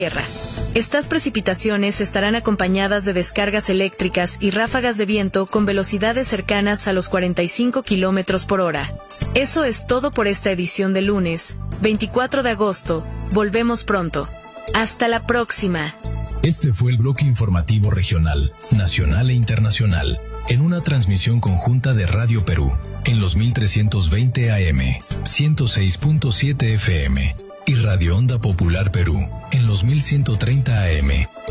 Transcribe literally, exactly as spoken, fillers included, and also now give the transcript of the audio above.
tierra. Estas precipitaciones estarán acompañadas de descargas eléctricas y ráfagas de viento con velocidades cercanas a los cuarenta y cinco kilómetros por hora. Eso es todo por esta edición de lunes, veinticuatro de agosto. Volvemos pronto. Hasta la próxima. Este fue el bloque informativo regional, nacional e internacional, en una transmisión conjunta de Radio Perú, en los mil trescientos veinte A M, ciento seis punto siete F M, y Radio Onda Popular Perú, en los mil ciento treinta A M,